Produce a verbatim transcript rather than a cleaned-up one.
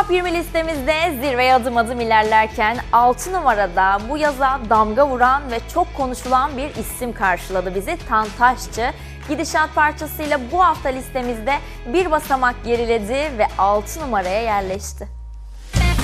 Top yirmi listemizde zirveye adım adım ilerlerken altı numarada bu yaza damga vuran ve çok konuşulan bir isim karşıladı bizi. Tantaşçı gidişat parçasıyla bu hafta listemizde bir basamak geriledi ve altı numaraya yerleşti.